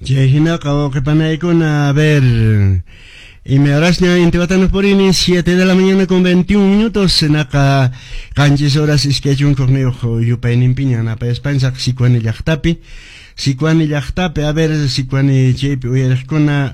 Chejinaqa waqipanaykuna, a ver. Y me horas ya intiwatanos por ini 7 de la mañana con 21 minutos naqa kanchis horas iskechun corneo yupainin piñana pa España sikuani llaqtapi a ver sikuani chaypi uyariqkuna